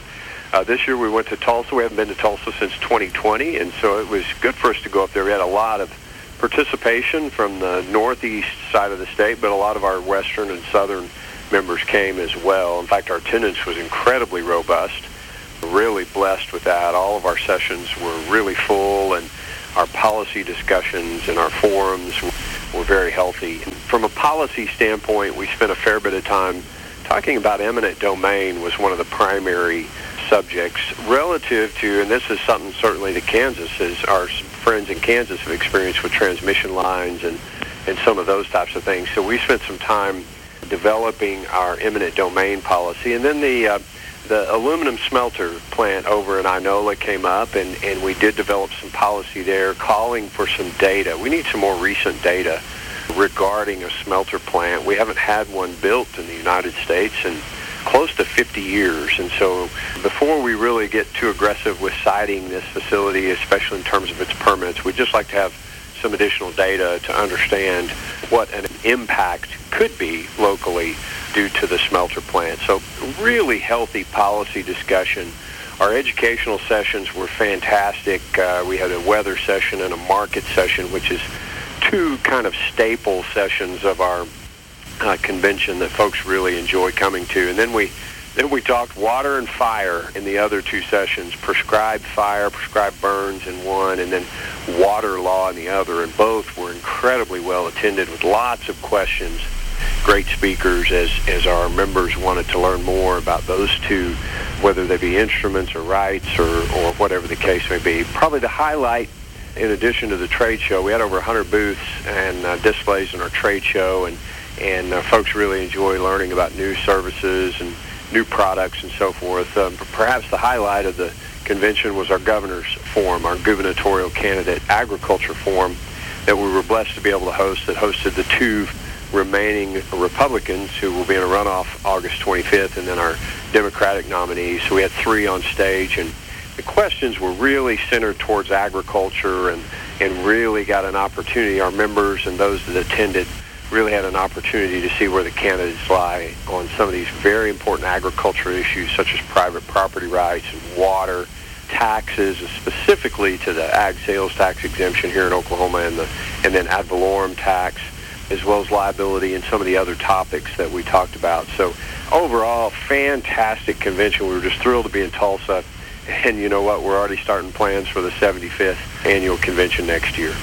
Uh, this year we went to Tulsa. We haven't been to Tulsa since twenty twenty, and so it was good for us to go up there. We had a lot of participation from the northeast side of the state, but a lot of our western and southern members came as well. In fact, our attendance was incredibly robust. Really blessed with that. All of our sessions were really full, and our policy discussions and our forums were very healthy. And from a policy standpoint, we spent a fair bit of time talking about eminent domain was one of the primary subjects relative to, and this is something certainly that Kansas is, our friends in Kansas have experienced with transmission lines and, and some of those types of things. So we spent some time developing our eminent domain policy. And then the uh, the aluminum smelter plant over in Inola came up, and, and we did develop some policy there calling for some data. We need some more recent data regarding a smelter plant. We haven't had one built in the United States in close to fifty years, and so before we really get too aggressive with citing this facility, especially in terms of its permits, we'd just like to have some additional data to understand what an impact could be locally due to the smelter plant. So really healthy policy discussion. Our educational sessions were fantastic. Uh, we had a weather session and a market session, which is two kind of staple sessions of our uh, convention that folks really enjoy coming to. And then we then we talked water and fire in the other two sessions, prescribed fire, prescribed burns in one, and then water law in the other. And both were incredibly well attended with lots of questions. Great speakers as, as our members wanted to learn more about those two, whether they be instruments or rights or, or whatever the case may be. Probably the highlight, in addition to the trade show, we had over one hundred booths and uh, displays in our trade show, and, and uh, folks really enjoy learning about new services and new products and so forth. Um, perhaps the highlight of the convention was our governor's forum, our gubernatorial candidate agriculture forum that we were blessed to be able to host, that hosted the two remaining Republicans who will be in a runoff August twenty-fifth, and then our Democratic nominees. So we had three on stage, and the questions were really centered towards agriculture, and, and really got an opportunity. Our members and those that attended really had an opportunity to see where the candidates lie on some of these very important agriculture issues, such as private property rights and water, taxes, and specifically to the ag sales tax exemption here in Oklahoma, and the and then ad valorem tax, as well as liability and some of the other topics that we talked about. So overall, fantastic convention. We were just thrilled to be in Tulsa. And you know what? We're already starting plans for the seventy-fifth annual convention next year.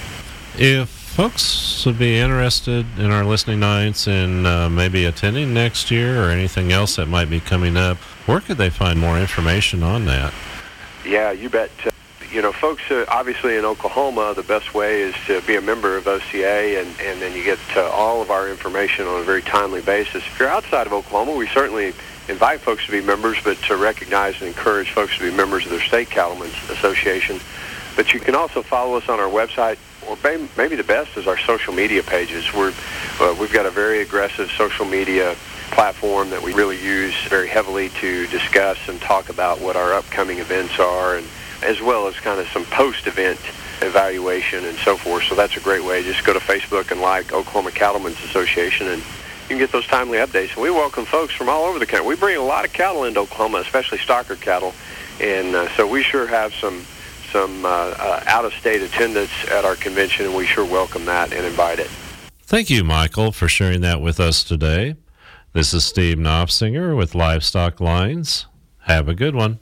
If folks would be interested in our listening nights and uh, maybe attending next year or anything else that might be coming up, where could they find more information on that? Yeah, you bet. Uh, you know, folks, uh, obviously in Oklahoma, the best way is to be a member of O C A, and, and then you get uh, all of our information on a very timely basis. If you're outside of Oklahoma, we certainly invite folks to be members, but to recognize and encourage folks to be members of their state cattlemen's association. But you can also follow us on our website, or maybe the best is our social media pages. We're, uh, we've got a very aggressive social media platform that we really use very heavily to discuss and talk about what our upcoming events are, and as well as kind of some post-event evaluation and so forth. So that's a great way. Just go to Facebook and like Oklahoma Cattlemen's Association, and you can get those timely updates. And we welcome folks from all over the country. We bring a lot of cattle into Oklahoma, especially stocker cattle, and uh, so we sure have some some uh, uh, out-of-state attendance at our convention, and we sure welcome that and invite it. Thank you, Michael, for sharing that with us today. This is Steve Knopfsinger with Livestock Lines. Have a good one.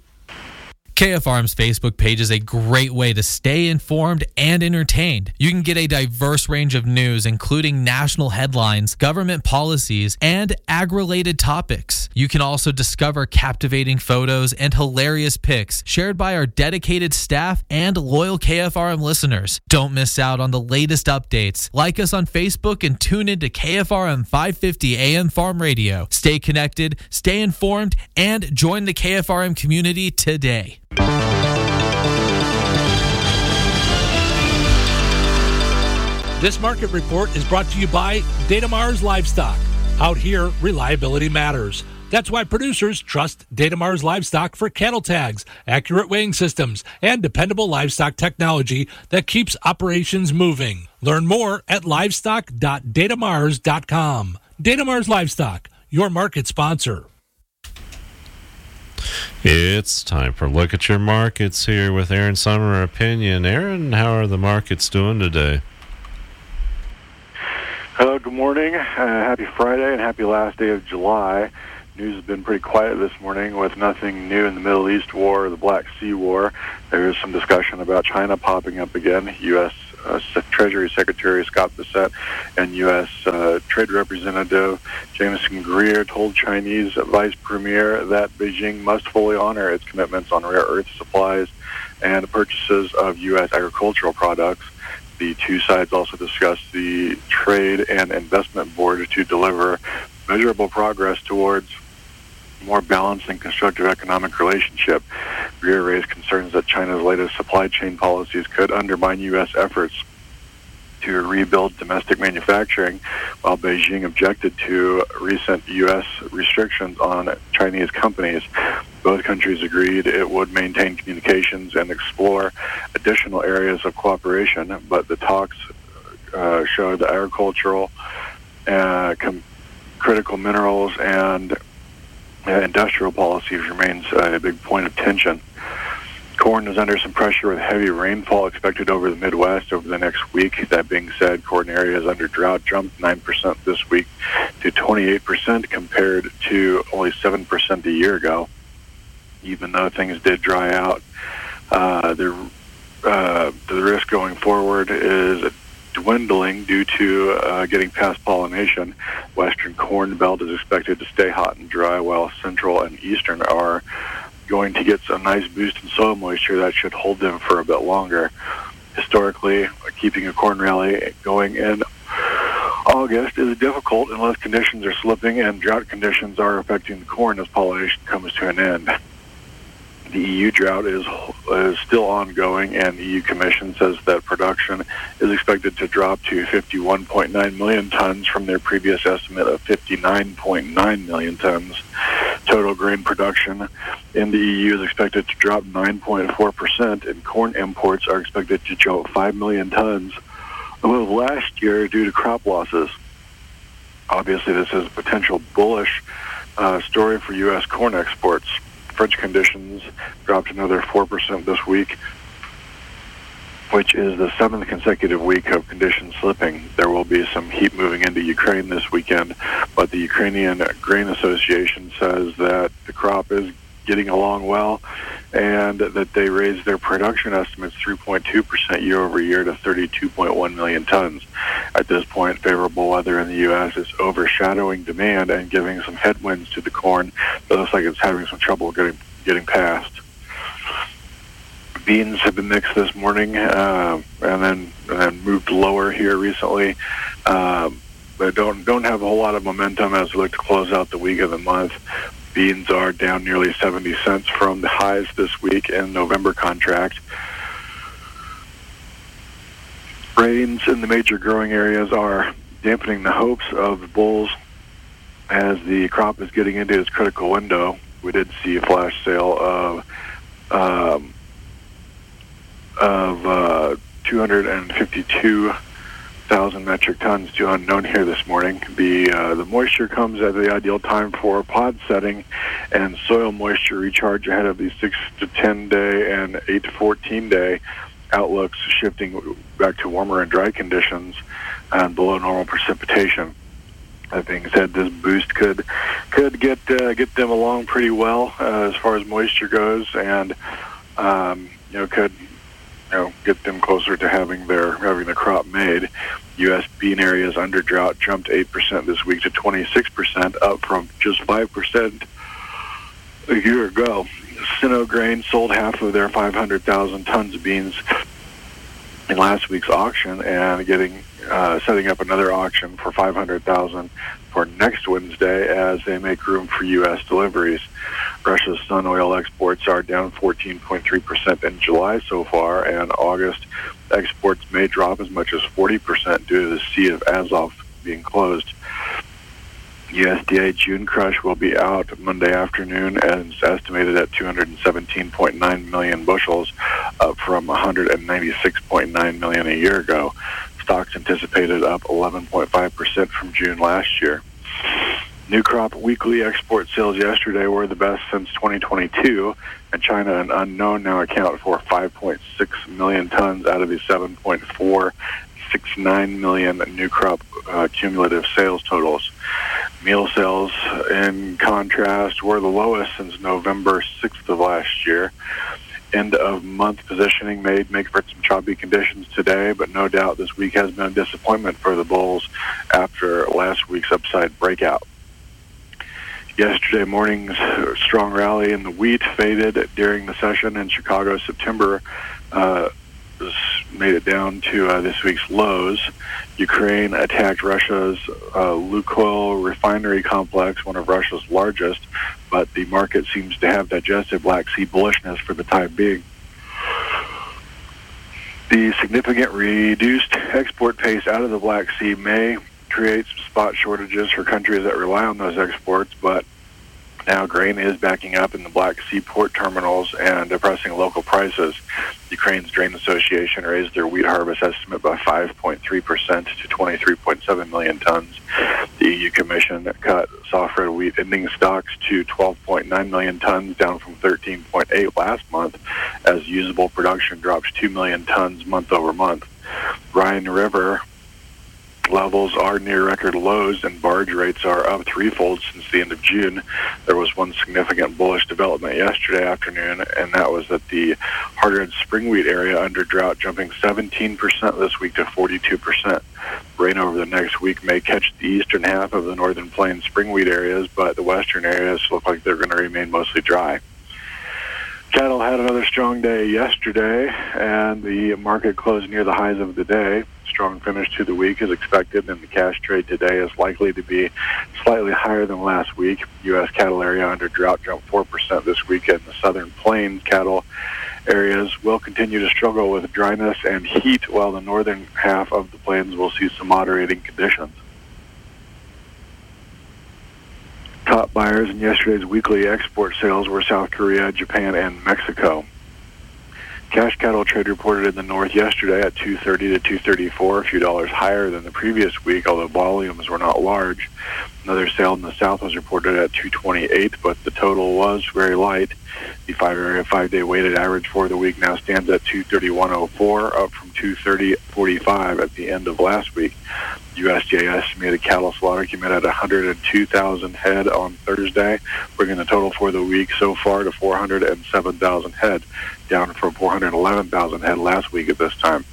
K F R M's Facebook page is a great way to stay informed and entertained. You can get a diverse range of news, including national headlines, government policies, and ag-related topics. You can also discover captivating photos and hilarious pics shared by our dedicated staff and loyal K F R M listeners. Don't miss out on the latest updates. Like us on Facebook and tune in to K F R M five fifty A M Farm Radio. Stay connected, stay informed, and join the K F R M community today. This market report is brought to you by Datamars Livestock. Out here, reliability matters. That's why producers trust Datamars Livestock for cattle tags, accurate weighing systems, and dependable livestock technology that keeps operations moving. Learn more at livestock dot datamars dot com. Datamars Livestock, your market sponsor. It's time for Look at Your Markets here with Aaron Summer Opinion. Aaron, how are the markets doing today? Hello, good morning. Uh, happy Friday and happy last day of July. News has been pretty quiet this morning with nothing new in the Middle East war or the Black Sea war. There is some discussion about China popping up again. U S Uh, Treasury Secretary Scott Bessent and U S Uh, Trade Representative Jameson Greer told Chinese Vice Premier that Beijing must fully honor its commitments on rare earth supplies and purchases of U S agricultural products. The two sides also discussed the Trade and Investment Board to deliver measurable progress towards more balanced and constructive economic relationship. Greer raised concerns that China's latest supply chain policies could undermine U S efforts to rebuild domestic manufacturing, while Beijing objected to recent U S restrictions on Chinese companies. Both countries agreed it would maintain communications and explore additional areas of cooperation, but the talks uh, showed that agricultural, uh, com- critical minerals, and Uh, industrial policies remains uh, a big point of tension. Corn is under some pressure with heavy rainfall expected over the Midwest over the next week. That being said, corn areas under drought jumped nine percent this week to twenty-eight percent compared to only seven percent a year ago. Even though things did dry out, uh, the, uh, the risk going forward is dwindling due to uh, getting past pollination. Western corn belt is expected to stay hot and dry, while central and eastern are going to get a nice boost in soil moisture that should hold them for a bit longer. Historically, keeping a corn rally going in August is difficult unless conditions are slipping and drought conditions are affecting the corn as pollination comes to an end. The E U drought is is still ongoing, and the E U Commission says that production is expected to drop to fifty-one point nine million tons from their previous estimate of fifty-nine point nine million tons. Total grain production in the E U is expected to drop nine point four percent, and corn imports are expected to jump five million tons above last year due to crop losses. Obviously, this is a potential bullish uh, story for U S corn exports. French conditions dropped another four percent this week, which is the seventh consecutive week of conditions slipping. There will be some heat moving into Ukraine this weekend, but the Ukrainian Grain Association says that the crop is getting along well and that they raised their production estimates three point two percent year over year to thirty-two point one million tons. At this point, favorable weather in the U S is overshadowing demand and giving some headwinds to the corn. It looks like it's having some trouble getting getting past. Beans have been mixed this morning, uh, and then and then moved lower here recently. Uh, but don't don't have a whole lot of momentum as we look to close out the week of the month. Beans are down nearly seventy cents from the highs this week in November contract. Rains in the major growing areas are dampening the hopes of the bulls as the crop is getting into its critical window. We did see a flash sale of um, of uh, two hundred fifty-two thousand metric tons to unknown here this morning. The uh, the moisture comes at the ideal time for pod setting and soil moisture recharge ahead of the six to ten day and eight to fourteen day outlooks, shifting back to warmer and dry conditions and below normal precipitation. That being said, this boost could could get uh, get them along pretty well uh, as far as moisture goes, and um, you know could you know get them closer to having their having the crop made. U S bean areas under drought jumped eight percent this week to twenty-six percent, up from just five percent a year ago. Sino Grain sold half of their five hundred thousand tons of beans in last week's auction, and getting uh, setting up another auction for five hundred thousand for next Wednesday as they make room for U S deliveries. Russia's Sun oil exports are down fourteen point three percent in July so far, and August exports may drop as much as forty percent due to the Sea of Azov being closed. U S D A June crush will be out Monday afternoon and is estimated at two hundred seventeen point nine million bushels, up from one hundred ninety-six point nine million a year ago. Stocks anticipated up eleven point five percent from June last year. New crop weekly export sales yesterday were the best since twenty twenty-two, and China and unknown now account for five point six million tons out of the seven point four six nine million new crop uh, cumulative sales totals. Meal sales, in contrast, were the lowest since November sixth of last year. End of month positioning made make for some choppy conditions today, but no doubt this week has been a disappointment for the bulls after last week's upside breakout. Yesterday morning's strong rally in the wheat faded during the session in Chicago. September uh, made it down to uh, this week's lows. Ukraine attacked Russia's uh, Lukoil refinery complex, one of Russia's largest, but the market seems to have digested Black Sea bullishness for the time being. The significant reduced export pace out of the Black Sea may create some spot shortages for countries that rely on those exports, but now grain is backing up in the Black Sea port terminals and depressing local prices. Ukraine's Grain Association raised their wheat harvest estimate by five point three percent to twenty-three point seven million tons. The E U Commission cut soft red wheat ending stocks to twelve point nine million tons, down from thirteen point eight last month, as usable production drops two million tons month over month. Rhine River levels are near record lows, and barge rates are up threefold since the end of June. There was one significant bullish development yesterday afternoon, and that was that the hard-red spring wheat area under drought jumping seventeen percent this week to forty-two percent. Rain over the next week may catch the eastern half of the northern plains spring wheat areas, but the western areas look like they're going to remain mostly dry. Cattle had another strong day yesterday, and the market closed near the highs of the day. Strong finish to the week is expected, and the cash trade today is likely to be slightly higher than last week. U S cattle area under drought jumped four percent this week, and the southern plains cattle areas will continue to struggle with dryness and heat, while the northern half of the plains will see some moderating conditions. Top buyers in yesterday's weekly export sales were South Korea, Japan, and Mexico. Cash cattle trade reported in the north yesterday at two thirty to two thirty-four, a few dollars higher than the previous week, although volumes were not large. Another sale in the south was reported at two twenty-eight, but the total was very light. The five-area, five-day weighted average for the week now stands at two thirty-one oh four, up from two thirty forty-five at the end of last week. U S D A estimated cattle slaughter came in at one hundred two thousand head on Thursday, bringing the total for the week so far to four hundred seven thousand head, down from four hundred eleven thousand head last week at this time.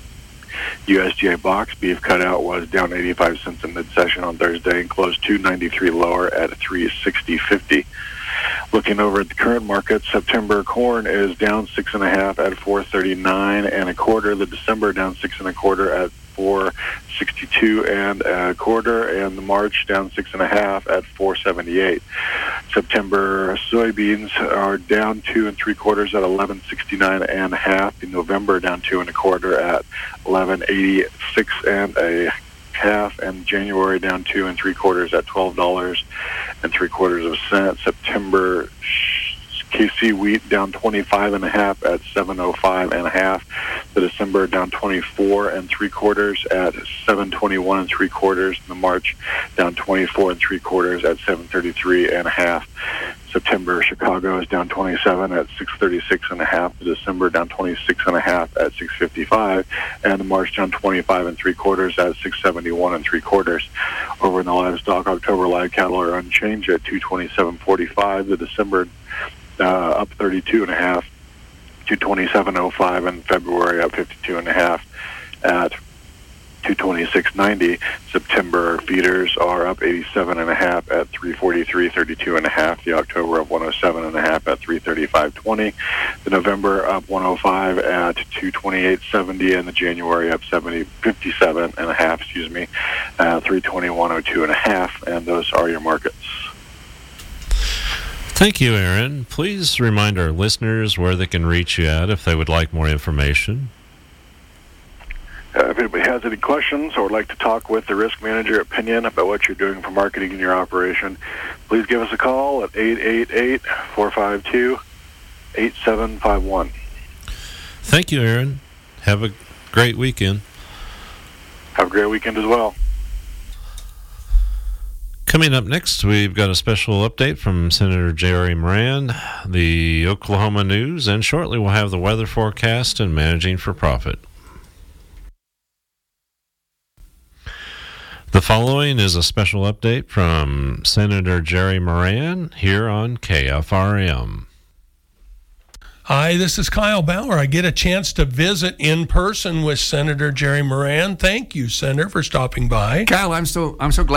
U S D A box beef cutout was down eighty-five cents in mid-session on Thursday and closed two ninety-three lower at three sixty fifty. Looking over at the current market, September corn is down six and a half at four thirty-nine and a quarter. The December down six and a quarter at four sixty-two and a quarter, and the March down six and a half at four seventy-eight. September soybeans are down two and three quarters at eleven sixty-nine and a half. The November down two and a quarter at eleven eighty-six and a half, and January down two and three quarters at twelve dollars and three quarters of a cent. September K C wheat down twenty-five and a half at seven oh five and a half. The December down twenty-four and three quarters at seven twenty-one and three quarters. The March down twenty-four and three quarters at seven thirty-three and a half. September Chicago is down twenty-seven at six thirty-six and a half. The December down twenty-six and a half at six fifty-five, and the March down twenty-five and three quarters at six seventy-one and three quarters. Over in the livestock, October live cattle are unchanged at two twenty-seven forty-five. The December uh, up thirty-two and a half, two twenty-seven oh five, and February up fifty-two and a half at two twenty-six ninety. September feeders are up eighty-seven and a half at three forty-three thirty-two and a half. The October up one oh seven and a half at three thirty-five twenty. The November up one oh five at two twenty-eight seventy, and the January up seventy fifty-seven and a half, excuse me, uh, three twenty-one oh two and a half. And those are your markets. Thank you, Aaron. Please remind our listeners where they can reach you at if they would like more information. Uh, if anybody has any questions or would like to talk with the risk manager at Pinion about what you're doing for marketing in your operation, please give us a call at eight eight eight, four five two, eight seven five one. Thank you, Aaron. Have a great weekend. Have a great weekend as well. Come Coming up next, we've got a special update from Senator Jerry Moran, the Oklahoma news, and shortly we'll have the weather forecast and managing for profit. The following is a special update from Senator Jerry Moran here on K F R M. Hi, this is Kyle Bauer. I get a chance to visit in person with Senator Jerry Moran. Thank you, Senator, for stopping by. Kyle, I'm so I'm so glad.